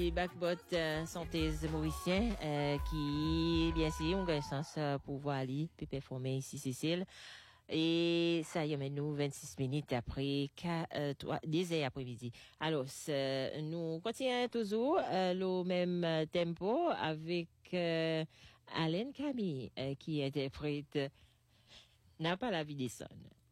les backbot santé mauriciens qui bien sûr ont un sens pour voir aller puis performer ici Cécile. Et ça y est, nous 26 minutes après 10 heures après-midi. Alors, nous continuons toujours le même tempo avec Alain Camille qui interprète N'a pas la vie des sonnes.